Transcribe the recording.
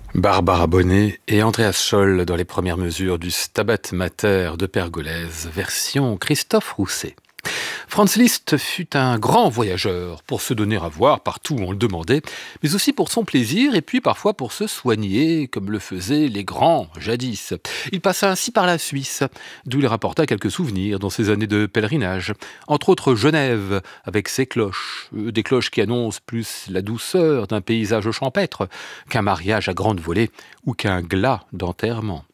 Barbara Bonnet et Andreas Scholl dans les premières mesures du Stabat Mater de Pergolèse, version Christophe Rousset. Franz Liszt fut un grand voyageur pour se donner à voir partout où on le demandait, mais aussi pour son plaisir et puis parfois pour se soigner, comme le faisaient les grands jadis. Il passa ainsi par la Suisse, d'où il rapporta quelques souvenirs dans ses années de pèlerinage. Entre autres Genève, avec ses cloches, des cloches qui annoncent plus la douceur d'un paysage champêtre qu'un mariage à grande volée ou qu'un glas d'enterrement.